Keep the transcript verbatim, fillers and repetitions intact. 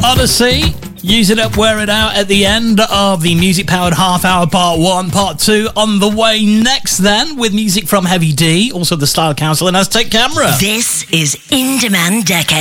Odyssey. Use It Up, Wear It Out at the end of the music-powered half-hour part one. Part two on the way next then with music from Heavy D, also the Style Council and Aztec Camera. This is In Demand Decade.